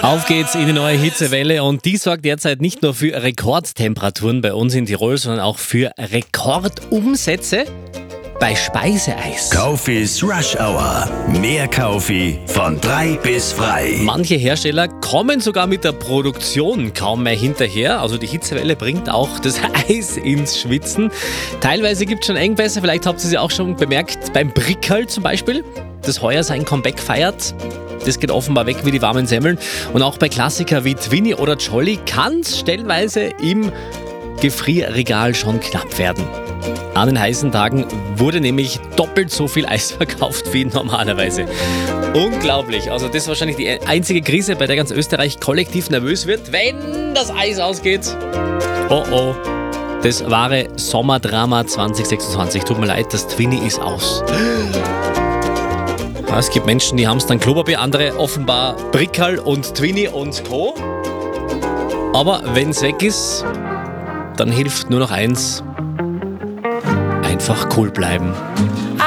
Auf geht's in die neue Hitzewelle und die sorgt derzeit nicht nur für Rekordtemperaturen bei uns in Tirol, sondern auch für Rekordumsätze bei Speiseeis. Kaufis Rush Hour. Mehr Kaufi von 3 bis frei. Manche Hersteller kommen sogar mit der Produktion kaum mehr hinterher. Also die Hitzewelle bringt auch das Eis ins Schwitzen. Teilweise gibt es schon Engpässe, vielleicht habt ihr sie auch schon bemerkt, beim Brickerl zum Beispiel, das heuer sein Comeback feiert. Das geht offenbar weg wie die warmen Semmeln. Und auch bei Klassiker wie Twinny oder Jolly kann es stellenweise im Gefrierregal schon knapp werden. An den heißen Tagen wurde nämlich doppelt so viel Eis verkauft wie normalerweise. Unglaublich. Also das ist wahrscheinlich die einzige Krise, bei der ganz Österreich kollektiv nervös wird, wenn das Eis ausgeht. Oh oh. Das wahre Sommerdrama 2026. Tut mir leid, das Twinny ist aus. Ja, es gibt Menschen, die haben es dann Klopapier, andere offenbar Brickerl und Twinny und Co. Aber wenn es weg ist, dann hilft nur noch eins: einfach cool bleiben.